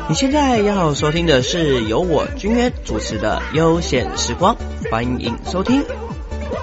你现在要收听的是由我君渊主持的悠闲时光，欢迎收听。